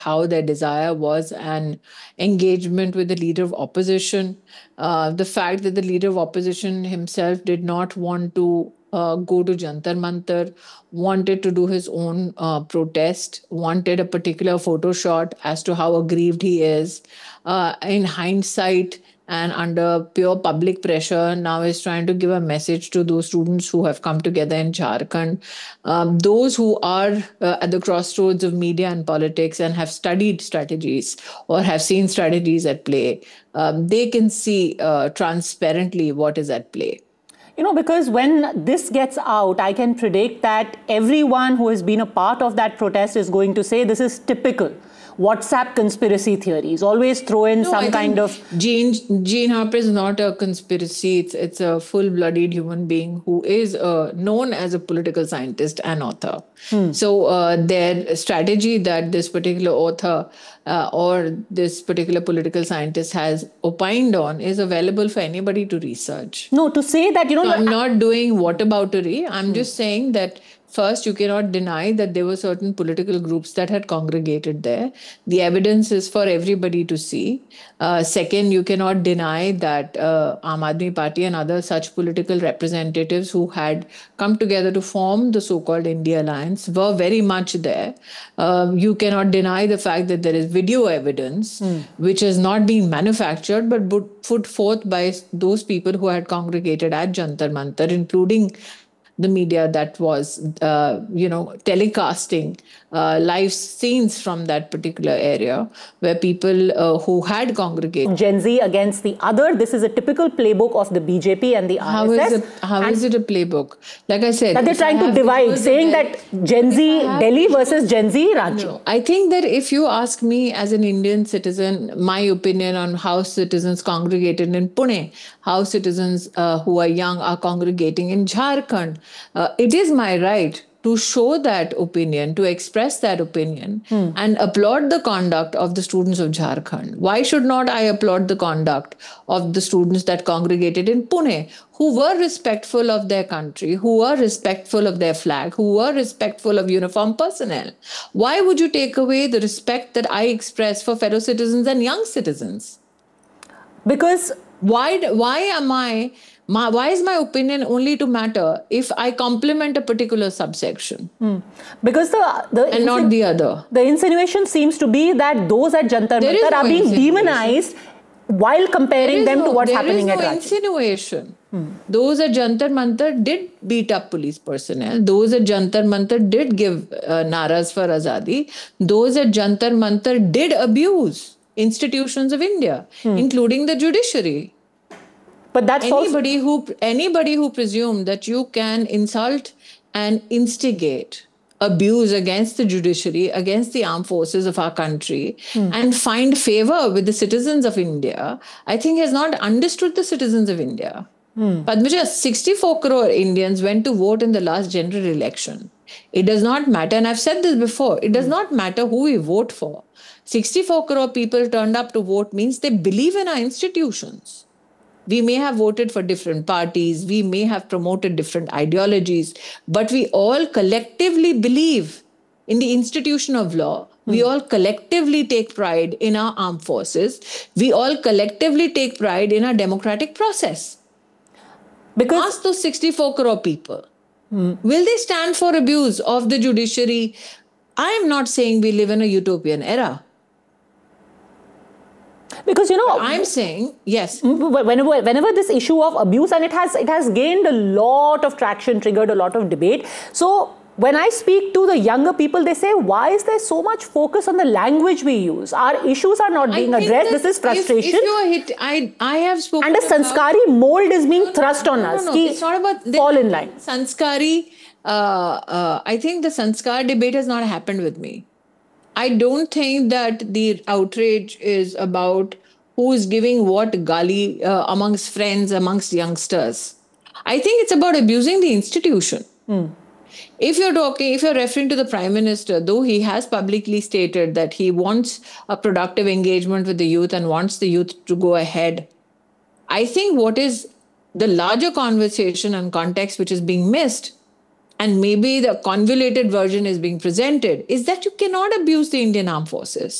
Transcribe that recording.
how their desire was an engagement with the leader of opposition. The fact that the leader of opposition himself did not want to go to Jantar Mantar, wanted to do his own protest, wanted a particular photo shot as to how aggrieved he is. In hindsight, and under pure public pressure, now is trying to give a message to those students who have come together in Jharkhand, those who are at the crossroads of media and politics and have studied strategies or have seen strategies at play. They can see transparently what is at play. Because when this gets out, I can predict that everyone who has been a part of that protest is going to say this is typical WhatsApp conspiracy theories. Always throw in some kind of... Jean Harper is not a conspiracy. It's a full-blooded human being who is known as a political scientist and author. So their strategy that this particular author or this particular political scientist has opined on is available for anybody to research. No, to say that, So I'm not doing whataboutery. I'm just saying that first, you cannot deny that there were certain political groups that had congregated there. The evidence is for everybody to see. Second, you cannot deny that Aam Aadmi Party and other such political representatives who had come together to form the so-called India Alliance were very much there. You cannot deny the fact that there is video evidence, which has not been manufactured, but put forth by those people who had congregated at Jantar Mantar, including the media that was, telecasting live scenes from that particular area where people who had congregated. Gen Z against the other. This is a typical playbook of the BJP and the RSS. How is it a playbook? Like I said, that they're trying to divide, saying that Gen Z Delhi versus Gen Z Ranchi. No, I think that if you ask me as an Indian citizen, my opinion on how citizens congregated in Pune, how citizens who are young are congregating in Jharkhand, it is my right to show that opinion, to express that opinion, and applaud the conduct of the students of Jharkhand. Why should not I applaud the conduct of the students that congregated in Pune, who were respectful of their country, who were respectful of their flag, who were respectful of uniformed personnel? Why would you take away the respect that I express for fellow citizens and young citizens? Because why is my opinion only to matter if I compliment a particular subsection? Because and not the other. The insinuation seems to be that those at Jantar Mantar are being demonized while comparing them to what's happening at Ranchi. There is no insinuation. Those at Jantar Mantar did beat up police personnel. Those at Jantar Mantar did give naras for Azadi. Those at Jantar Mantar did abuse institutions of India, including the judiciary. But that's anybody who presumes that you can insult and instigate abuse against the judiciary, against the armed forces of our country, and find favor with the citizens of India, I think has not understood the citizens of India. Padmaja, 64 crore Indians went to vote in the last general election. It does not matter, and I've said this before, it does not matter who we vote for. 64 crore people turned up to vote means they believe in our institutions. We may have voted for different parties, we may have promoted different ideologies, but we all collectively believe in the institution of law. We all collectively take pride in our armed forces. We all collectively take pride in our democratic process. Because ask those 64 crore people, will they stand for abuse of the judiciary? I am not saying we live in a utopian era. Because I'm saying yes. Whenever this issue of abuse, and it has gained a lot of traction, triggered a lot of debate. So when I speak to the younger people, they say, why is there so much focus on the language we use? Our issues are not being addressed. This is frustration. If you are hit, I have spoken. And a sanskari mold is being thrust on us. No, it's not about fall in line. Sanskari. I think the sanskar debate has not happened with me. I don't think that the outrage is about who is giving what gali amongst friends, amongst youngsters. I think it's about abusing the institution. If you're referring to the Prime Minister, though he has publicly stated that he wants a productive engagement with the youth and wants the youth to go ahead, I think what is the larger conversation and context which is being missed, and maybe the convoluted version is being presented, is that you cannot abuse the Indian armed forces.